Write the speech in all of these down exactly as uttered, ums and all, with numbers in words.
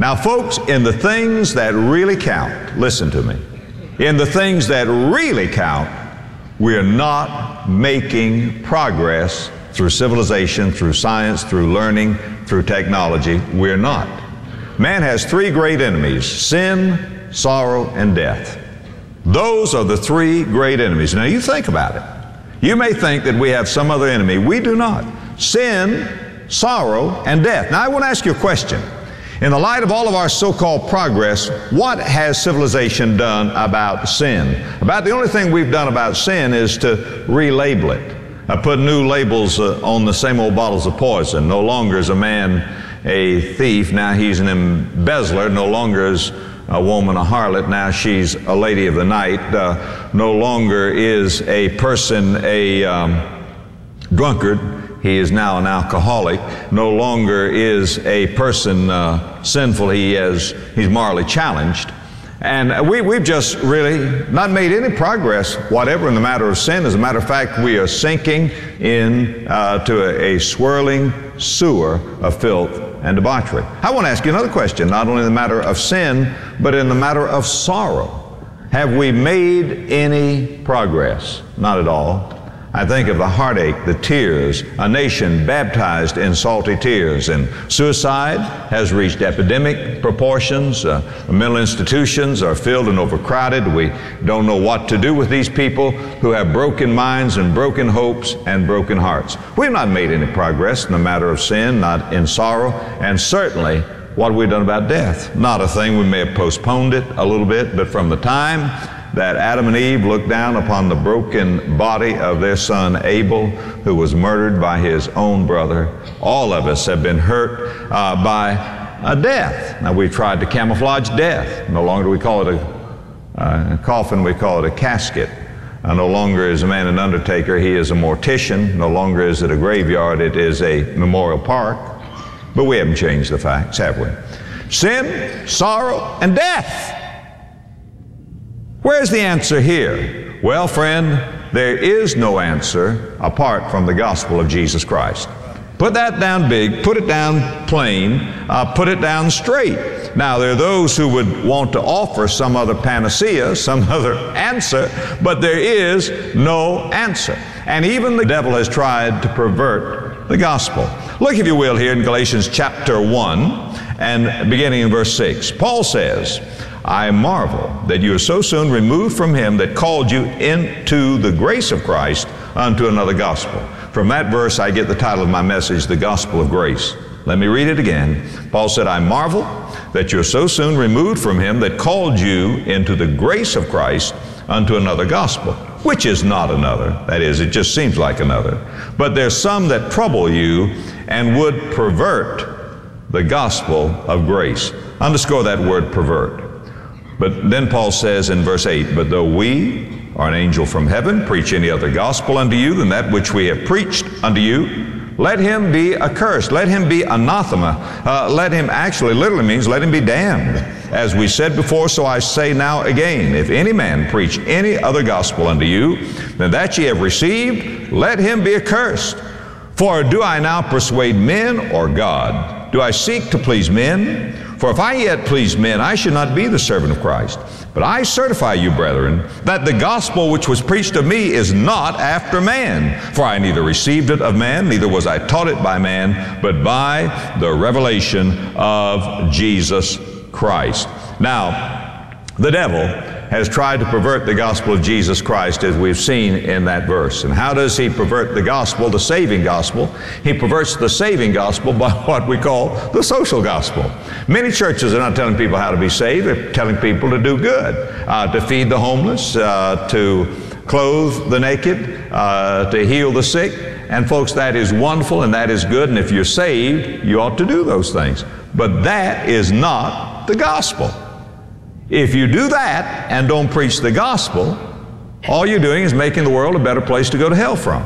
Now, folks, in the things that really count, listen to me, in the things that really count, we're not making progress through civilization, through science, through learning, through technology. We're not. Man has three great enemies: sin, sorrow, and death. Those are the three great enemies. Now, you think about it. You may think that we have some other enemy. We do not. Sin, sorrow, and death. Now, I want to ask you a question. In the light of all of our so-called progress, what has civilization done about sin? About the only thing we've done about sin is to relabel it. I put new labels uh, on the same old bottles of poison. No longer is a man a thief, now he's an embezzler. No longer is a woman a harlot, now she's a lady of the night. Uh, no longer is a person a um, drunkard, he is now an alcoholic. No longer is a person uh, sinful, he is, he's morally challenged. And we, we've just really not made any progress whatever in the matter of sin. As a matter of fact, we are sinking in uh, to a, a swirling sewer of filth and debauchery. I want to ask you another question, not only in the matter of sin, but in the matter of sorrow. Have we made any progress? Not at all. I think of the heartache, the tears, a nation baptized in salty tears, and suicide has reached epidemic proportions. Uh, mental institutions are filled and overcrowded. We don't know what to do with these people who have broken minds and broken hopes and broken hearts. We've not made any progress in the matter of sin, not in sorrow, and certainly what have we done about death? Not a thing. We may have postponed it a little bit, but from the time that Adam and Eve looked down upon the broken body of their son Abel, who was murdered by his own brother, all of us have been hurt uh, by a death. Now, we tried to camouflage death. No longer do we call it a, uh, a coffin, we call it a casket. Uh, no longer is a man an undertaker, he is a mortician. No longer is it a graveyard, it is a memorial park. But we haven't changed the facts, have we? Sin, sorrow, and death. Where's the answer here? Well, friend, there is no answer apart from the gospel of Jesus Christ. Put that down big, put it down plain, uh, put it down straight. Now, there are those who would want to offer some other panacea, some other answer, but there is no answer. And even the devil has tried to pervert the gospel. Look, if you will, here in Galatians chapter one and beginning in verse six. Paul says, I marvel that you are so soon removed from him that called you into the grace of Christ unto another gospel. From that verse I get the title of my message, The Gospel of Grace. Let me read it again. Paul said, I marvel that you are so soon removed from him that called you into the grace of Christ unto another gospel, which is not another. That is, it just seems like another. But there's some that trouble you and would pervert the gospel of grace. Underscore that word, pervert. But then Paul says in verse eight, but though we or an angel from heaven preach any other gospel unto you than that which we have preached unto you, let him be accursed. Let him be anathema. Uh, let him actually literally means let him be damned. As we said before, so I say now again, if any man preach any other gospel unto you than that ye have received, let him be accursed. For do I now persuade men or God? Do I seek to please men? For if I yet please men, I should not be the servant of Christ. But I certify you, brethren, that the gospel which was preached of me is not after man. For I neither received it of man, neither was I taught it by man, but by the revelation of Jesus Christ. Now, the devil has tried to pervert the gospel of Jesus Christ, as we've seen in that verse. And how does he pervert the gospel, the saving gospel? He perverts the saving gospel by what we call the social gospel. Many churches are not telling people how to be saved, they're telling people to do good, uh, to feed the homeless, uh, to clothe the naked, uh, to heal the sick. And folks, that is wonderful and that is good, and if you're saved, you ought to do those things. But that is not the gospel. If you do that and don't preach the gospel, all you're doing is making the world a better place to go to hell from.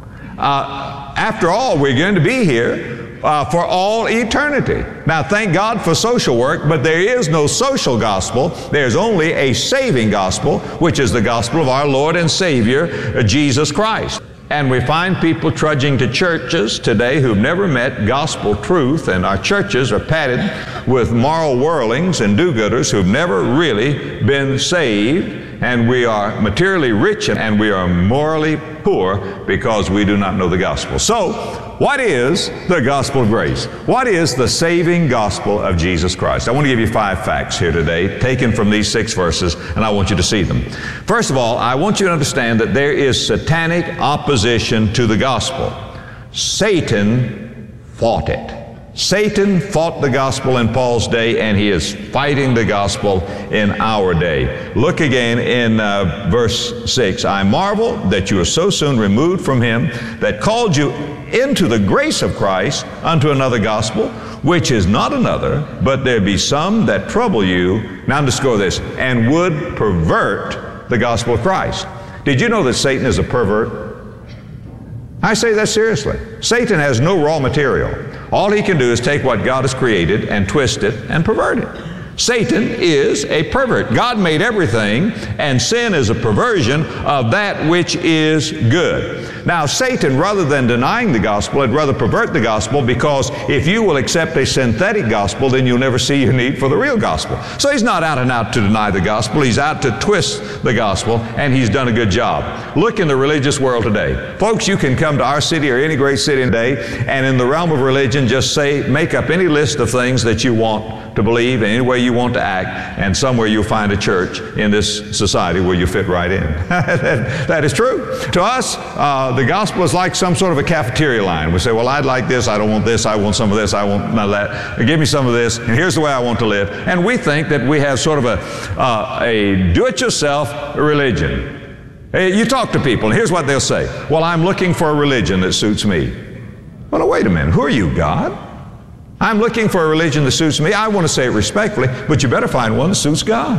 Uh, after all, we're going to be here uh, for all eternity. Now, thank God for social work, but there is no social gospel. There's only a saving gospel, which is the gospel of our Lord and Savior, Jesus Christ. And we find people trudging to churches today who've never met gospel truth, and our churches are padded with moral whirlings and do-gooders who've never really been saved. And we are materially rich and we are morally poor because we do not know the gospel. So, what is the gospel of grace? What is the saving gospel of Jesus Christ? I want to give you five facts here today, taken from these six verses, and I want you to see them. First of all, I want you to understand that there is satanic opposition to the gospel. Satan fought it. Satan fought the gospel in Paul's day, and he is fighting the gospel in our day. Look again in uh, verse six. I marvel that you are so soon removed from him that called you into the grace of Christ unto another gospel, which is not another, but there be some that trouble you, now underscore this, and would pervert the gospel of Christ. Did you know that Satan is a pervert? I say that seriously. Satan has no raw material. All he can do is take what God has created and twist it and pervert it. Satan is a pervert. God made everything, and sin is a perversion of that which is good. Now, Satan, rather than denying the gospel, would rather pervert the gospel, because if you will accept a synthetic gospel, then you'll never see your need for the real gospel. So he's not out and out to deny the gospel. He's out to twist the gospel, and he's done a good job. Look in the religious world today. Folks, you can come to our city or any great city today, and in the realm of religion, just say, make up any list of things that you want to believe in any way you want to act, and somewhere you'll find a church in this society where you fit right in. that, that is true. To us, uh, the gospel is like some sort of a cafeteria line. We say, well, I'd like this, I don't want this, I want some of this, I want none of that. Give me some of this, and here's the way I want to live. And we think that we have sort of a, uh, a do-it-yourself religion. Hey, you talk to people, and here's what they'll say. Well, I'm looking for a religion that suits me. Well, no, wait a minute. Who are you, God? I'm looking for a religion that suits me. I want to say it respectfully, but you better find one that suits God.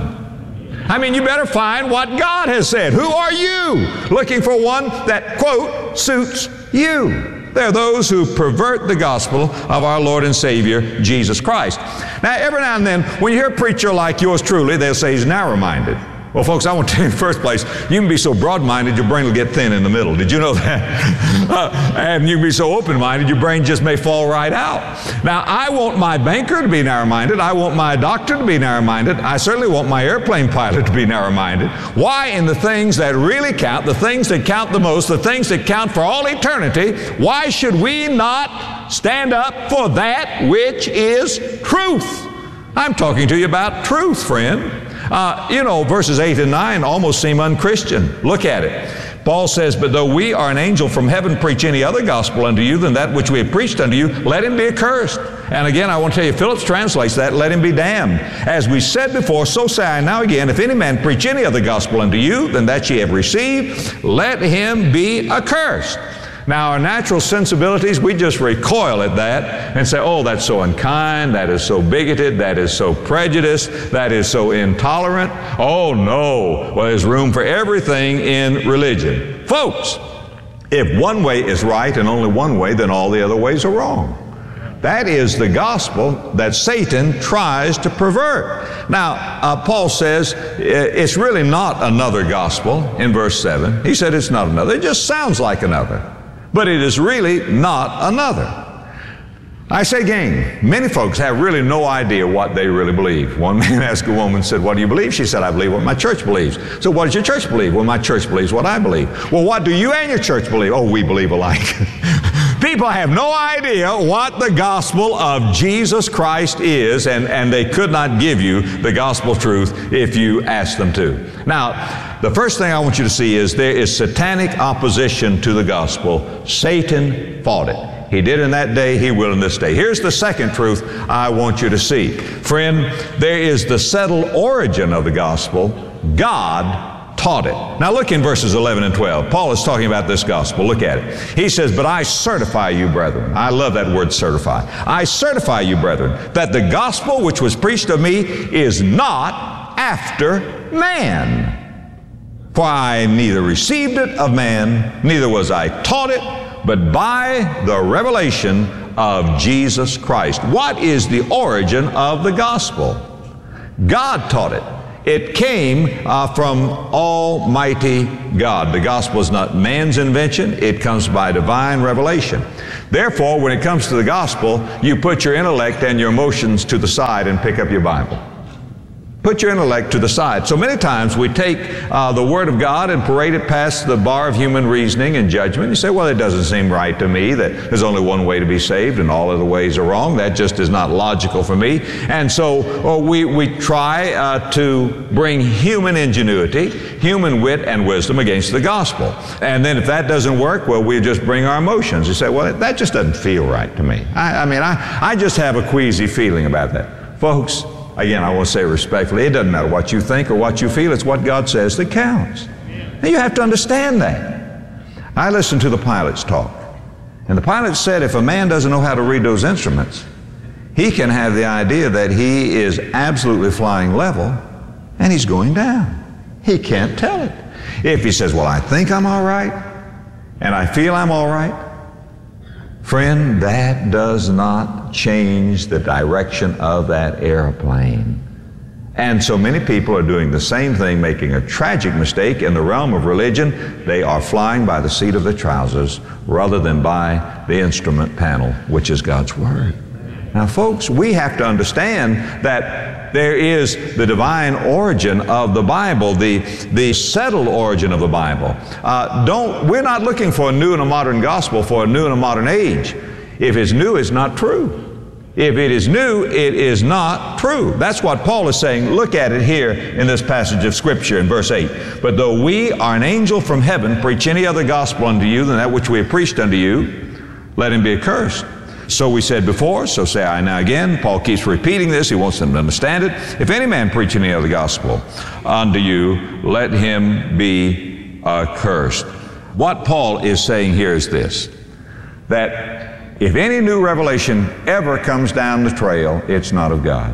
I mean, you better find what God has said. Who are you? Looking for one that, quote, suits you. There are those who pervert the gospel of our Lord and Savior, Jesus Christ. Now, every now and then, when you hear a preacher like yours truly, they'll say he's narrow-minded. Well, folks, I want to tell you in the first place, you can be so broad-minded, your brain will get thin in the middle. Did you know that? uh, and you can be so open-minded, your brain just may fall right out. Now, I want my banker to be narrow-minded. I want my doctor to be narrow-minded. I certainly want my airplane pilot to be narrow-minded. Why? In the things that really count, the things that count the most, the things that count for all eternity, why should we not stand up for that which is truth? I'm talking to you about truth, friend. Uh, you know, verses eight and nine almost seem unchristian. Look at it. Paul says, but though we or an angel from heaven preach any other gospel unto you than that which we have preached unto you, let him be accursed. And again, I want to tell you, Phillips translates that, let him be damned. As we said before, so say I now again, if any man preach any other gospel unto you than that ye have received, let him be accursed. Now, our natural sensibilities, we just recoil at that and say, oh, that's so unkind, that is so bigoted, that is so prejudiced, that is so intolerant. Oh, no. Well, there's room for everything in religion. Folks, if one way is right and only one way, then all the other ways are wrong. That is the gospel that Satan tries to pervert. Now, uh, Paul says it's really not another gospel in verse seven. He said it's not another. It just sounds like another. But it is really not another. I say again, many folks have really no idea what they really believe. One man asked a woman, said, what do you believe? She said, I believe what my church believes. So what does your church believe? Well, my church believes what I believe. Well, what do you and your church believe? Oh, we believe alike. People have no idea what the gospel of Jesus Christ is, and, and they could not give you the gospel truth if you asked them to. Now, the first thing I want you to see is there is satanic opposition to the gospel. Satan fought it. He did in that day, he will in this day. Here's the second truth I want you to see. Friend, there is the settled origin of the gospel. God taught it. Now look in verses eleven and twelve. Paul is talking about this gospel. Look at it. He says, but I certify you, brethren. I love that word certify. I certify you, brethren, that the gospel which was preached of me is not after man. For I neither received it of man, neither was I taught it, but by the revelation of Jesus Christ. What is the origin of the gospel? God taught it. It came uh, from Almighty God. The gospel is not man's invention. It comes by divine revelation. Therefore, when it comes to the gospel, you put your intellect and your emotions to the side and pick up your Bible. Put your intellect to the side. So many times we take uh, the Word of God and parade it past the bar of human reasoning and judgment. You say, well, it doesn't seem right to me that there's only one way to be saved and all other ways are wrong. That just is not logical for me. And so oh, we, we try uh, to bring human ingenuity, human wit and wisdom against the gospel. And then if that doesn't work, well, we just bring our emotions. You say, well, that just doesn't feel right to me. I, I mean, I, I just have a queasy feeling about that. Folks, again, I want to say respectfully, it doesn't matter what you think or what you feel. It's what God says that counts. And you have to understand that. I listened to the pilot's talk. And the pilot said if a man doesn't know how to read those instruments, he can have the idea that he is absolutely flying level and he's going down. He can't tell it. If he says, well, I think I'm all right and I feel I'm all right, friend, that does not change the direction of that airplane. And so many people are doing the same thing, making a tragic mistake in the realm of religion. They are flying by the seat of their trousers rather than by the instrument panel, which is God's Word. Now, folks, we have to understand that there is the divine origin of the Bible, the, the settled origin of the Bible. Uh, don't, we're not looking for a new and a modern gospel for a new and a modern age. If it's new, it's not true. If it is new, it is not true. That's what Paul is saying. Look at it here in this passage of Scripture in verse eight. But though we are an angel from heaven preach any other gospel unto you than that which we have preached unto you, let him be accursed. So we said before, so say I now again. Paul keeps repeating this. He wants them to understand it. If any man preach any other gospel unto you, let him be accursed. What Paul is saying here is this, that if any new revelation ever comes down the trail, it's not of God.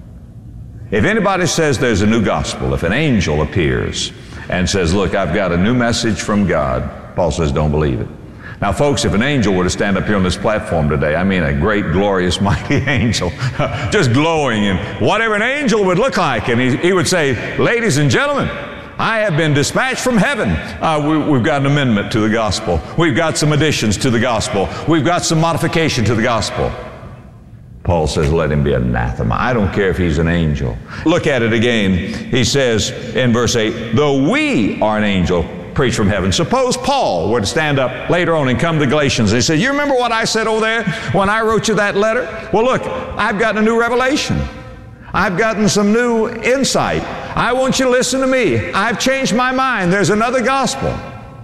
If anybody says there's a new gospel, if an angel appears and says, look, I've got a new message from God, Paul says, don't believe it. Now, folks, if an angel were to stand up here on this platform today, I mean a great, glorious, mighty angel, just glowing, and whatever an angel would look like, and he, he would say, ladies and gentlemen, I have been dispatched from heaven. Uh, we, we've got an amendment to the gospel. We've got some additions to the gospel. We've got some modification to the gospel. Paul says, let him be anathema. I don't care if he's an angel. Look at it again. He says in verse eight, though we are an angel, preach from heaven. Suppose Paul were to stand up later on and come to Galatians and he said, you remember what I said over there when I wrote you that letter? Well, look, I've gotten a new revelation. I've gotten some new insight. I want you to listen to me. I've changed my mind. There's another gospel.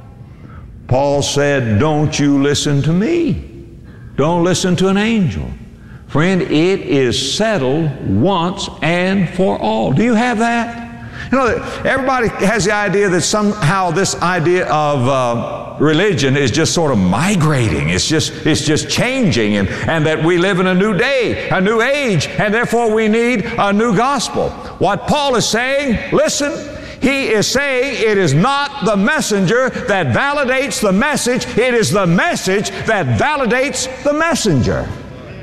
Paul said, don't you listen to me. Don't listen to an angel. Friend, it is settled once and for all. Do you have that? You know, everybody has the idea that somehow this idea of uh, religion is just sort of migrating. It's just, it's just changing, and, and that we live in a new day, a new age, and therefore we need a new gospel. What Paul is saying, listen, he is saying it is not the messenger that validates the message. It is the message that validates the messenger.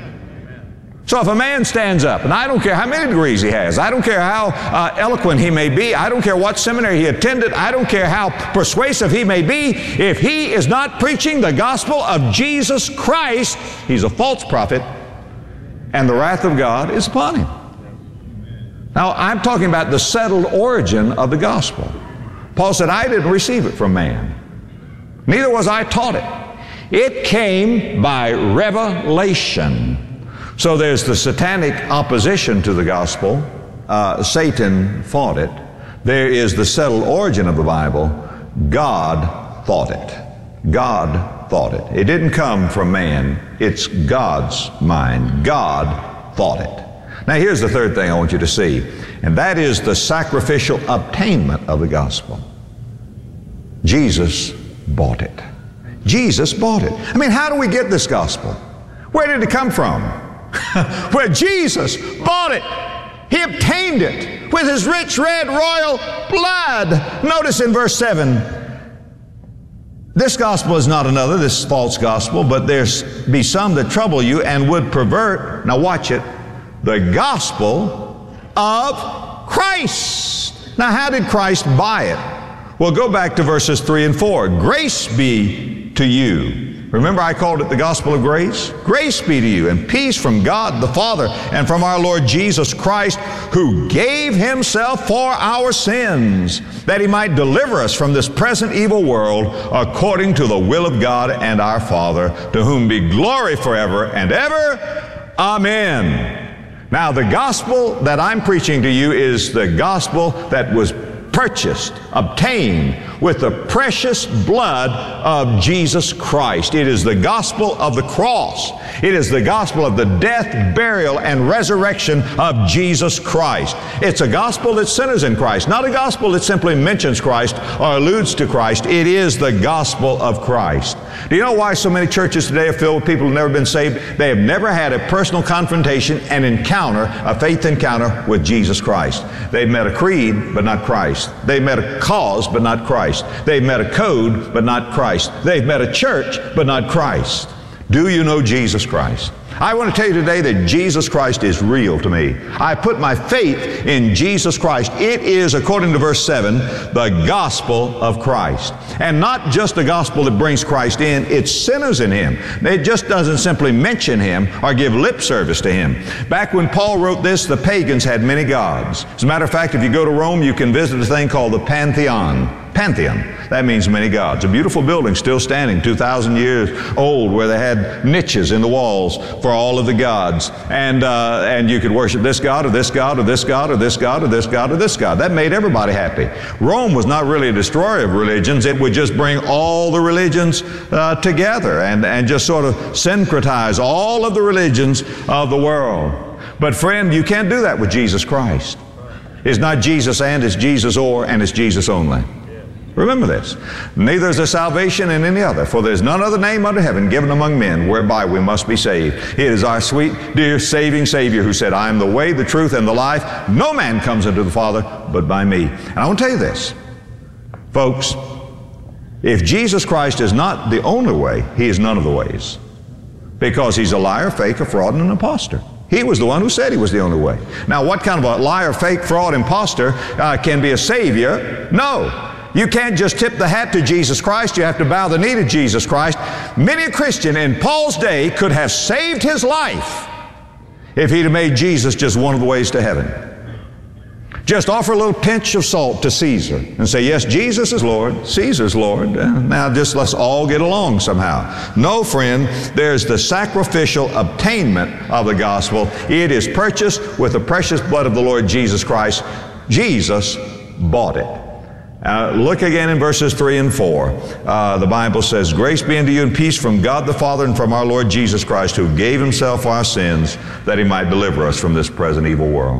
So if a man stands up, and I don't care how many degrees he has, I don't care how uh, eloquent he may be, I don't care what seminary he attended, I don't care how persuasive he may be, if he is not preaching the gospel of Jesus Christ, he's a false prophet, and the wrath of God is upon him. Now, I'm talking about the settled origin of the gospel. Paul said, I didn't receive it from man. Neither was I taught it. It came by revelation. So there's the satanic opposition to the gospel. Uh, Satan fought it. There is the settled origin of the Bible. God thought it. God thought it. It didn't come from man. It's God's mind. God thought it. Now here's the third thing I want you to see, and that is the sacrificial obtainment of the gospel. Jesus bought it. Jesus bought it. I mean, how do we get this gospel? Where did it come from? Where Jesus bought it. He obtained it with his rich red royal blood. Notice in verse seven, this gospel is not another, this false gospel, but there's be some that trouble you and would pervert, now watch it, the gospel of Christ. Now, how did Christ buy it? Well, go back to verses three and four. Grace be to you. Remember, I called it the gospel of grace? Grace be to you, and peace from God the Father and from our Lord Jesus Christ, who gave himself for our sins, that he might deliver us from this present evil world, according to the will of God and our Father, to whom be glory forever and ever. Amen. Now, the gospel that I'm preaching to you is the gospel that was purchased, obtained with the precious blood of Jesus Christ. It is the gospel of the cross. It is the gospel of the death, burial, and resurrection of Jesus Christ. It's a gospel that sinners in Christ, not a gospel that simply mentions Christ or alludes to Christ. It is the gospel of Christ. Do you know why so many churches today are filled with people who have never been saved? They have never had a personal confrontation, an encounter, a faith encounter with Jesus Christ. They've met a creed, but not Christ. They've met a cause, but not Christ. They've met a code, but not Christ. They've met a church, but not Christ. Do you know Jesus Christ? I want to tell you today that Jesus Christ is real to me. I put my faith in Jesus Christ. It is, according to verse seven, the gospel of Christ. And not just a gospel that brings Christ in, it's sinners in Him. It just doesn't simply mention Him or give lip service to Him. Back when Paul wrote this, the pagans had many gods. As a matter of fact, if you go to Rome, you can visit a thing called the Pantheon. Pantheon. That means many gods. A beautiful building still standing, two thousand years old, where they had niches in the walls for all of the gods. And, uh, and you could worship this god or this god or this god or this god or this god or this god. That made everybody happy. Rome was not really a destroyer of religions. It would just bring all the religions uh, together and, and just sort of syncretize all of the religions of the world. But friend, you can't do that with Jesus Christ. It's not Jesus and, it's Jesus or, and it's Jesus only. Remember this. Neither is there salvation in any other, for there is none other name under heaven given among men whereby we must be saved. It is our sweet, dear, saving Savior who said, I am the way, the truth, and the life. No man comes unto the Father but by me. And I want to tell you this, folks, if Jesus Christ is not the only way, He is none of the ways. Because He's a liar, fake, a fraud, and an imposter. He was the one who said He was the only way. Now, what kind of a liar, fake, fraud, imposter uh, can be a Savior? No. You can't just tip the hat to Jesus Christ. You have to bow the knee to Jesus Christ. Many a Christian in Paul's day could have saved his life if he'd have made Jesus just one of the ways to heaven. Just offer a little pinch of salt to Caesar and say, yes, Jesus is Lord, Caesar's Lord. Now just let's all get along somehow. No, friend, there's the sacrificial obtainment of the gospel. It is purchased with the precious blood of the Lord Jesus Christ. Jesus bought it. Uh, look again in verses three and four. Uh, the Bible says, grace be unto you and peace from God the Father and from our Lord Jesus Christ, who gave Himself for our sins, that He might deliver us from this present evil world.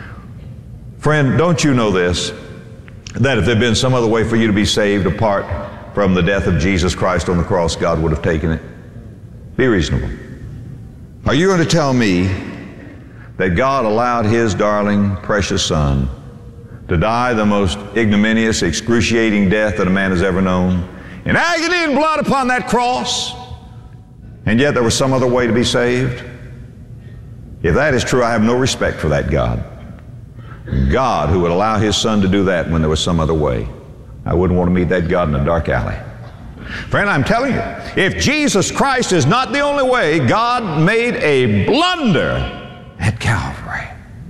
Friend, don't you know this, that if there had been some other way for you to be saved apart from the death of Jesus Christ on the cross, God would have taken it? Be reasonable. Are you going to tell me that God allowed His darling, precious Son to die the most ignominious, excruciating death that a man has ever known, in agony and blood upon that cross, and yet there was some other way to be saved? If that is true, I have no respect for that God. God who would allow His Son to do that when there was some other way. I wouldn't want to meet that God in a dark alley. Friend, I'm telling you, if Jesus Christ is not the only way, God made a blunder at Calvary.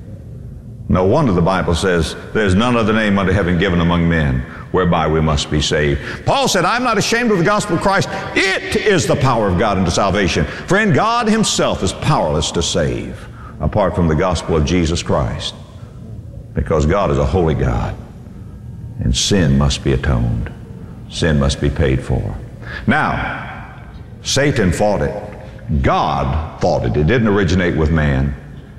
No wonder the Bible says there's none other name under heaven given among men whereby we must be saved. Paul said, I'm not ashamed of the gospel of Christ. It is the power of God unto salvation. Friend, God Himself is powerless to save apart from the gospel of Jesus Christ, because God is a holy God and sin must be atoned. Sin must be paid for. Now, Satan fought it. God fought it. It didn't originate with man.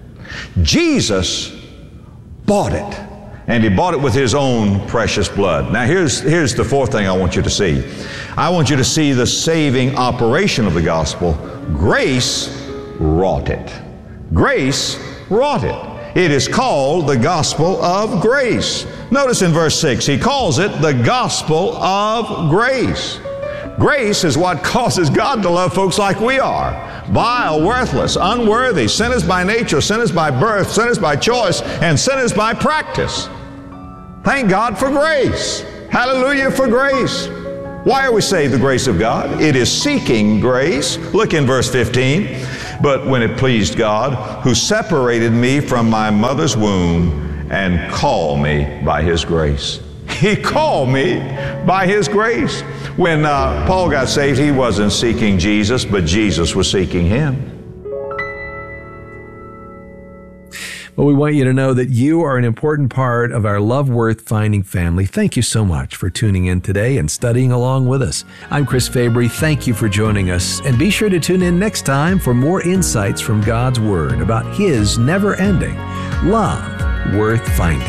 Jesus bought it, and He bought it with His own precious blood. Now here's, here's the fourth thing I want you to see. I want you to see the saving operation of the gospel. Grace wrought it. Grace wrought it. It is called the gospel of grace. Notice in verse six, he calls it the gospel of grace. Grace is what causes God to love folks like we are. Vile, worthless, unworthy, sinners by nature, sinners by birth, sinners by choice, and sinners by practice. Thank God for grace. Hallelujah for grace. Why are we saved? The grace of God. It is seeking grace. Look in verse fifteen. But when it pleased God, who separated me from my mother's womb and called me by His grace. He called me by His grace. When uh, Paul got saved, he wasn't seeking Jesus, but Jesus was seeking him. Well, we want you to know that you are an important part of our Love Worth Finding family. Thank you so much for tuning in today and studying along with us. I'm Chris Fabry. Thank you for joining us. And be sure to tune in next time for more insights from God's Word about His never-ending love worth finding.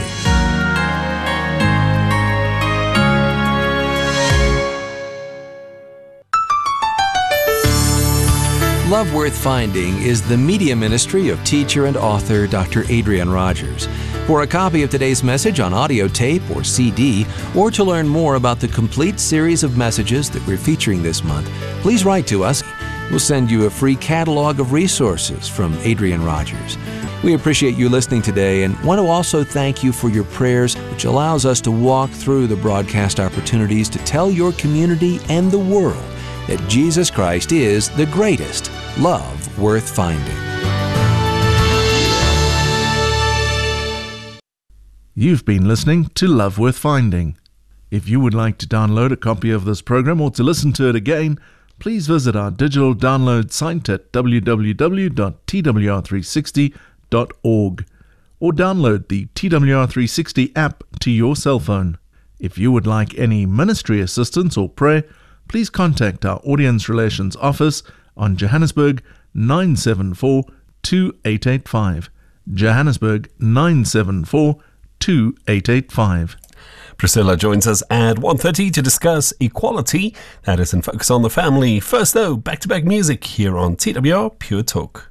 Love Worth Finding is the media ministry of teacher and author Doctor Adrian Rogers. For a copy of today's message on audio tape or C D, or to learn more about the complete series of messages that we're featuring this month, please write to us. We'll send you a free catalog of resources from Adrian Rogers. We appreciate you listening today and want to also thank you for your prayers, which allows us to walk through the broadcast opportunities to tell your community and the world that Jesus Christ is the greatest love worth finding. You've been listening to Love Worth Finding. If you would like to download a copy of this program or to listen to it again, please visit our digital download site at w w w dot t w r three sixty dot org or download the T W R three sixty app to your cell phone. If you would like any ministry assistance or prayer, please contact our Audience Relations Office on Johannesburg nine seven four, two eight eight five. Johannesburg nine seven four, two eight eight five. Priscilla joins us at one thirty to discuss equality. That is in Focus on the Family. First though, back-to-back music here on T W R Pure Talk.